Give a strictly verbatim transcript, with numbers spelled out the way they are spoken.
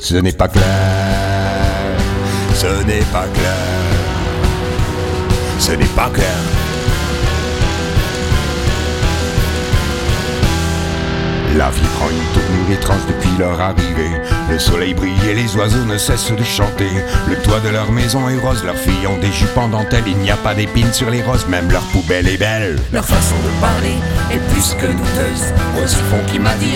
Ce n'est pas clair, ce n'est pas clair, ce n'est pas clair. La vie prend une tournure étrange depuis leur arrivée. Le soleil brille et les oiseaux ne cessent de chanter. Le toit de leur maison est rose, leurs filles ont des jupes en dentelle. Il n'y a pas d'épines sur les roses, même leur poubelle est belle. Leur façon de parler est plus que douteuse. Rosy Fon qui m'a dit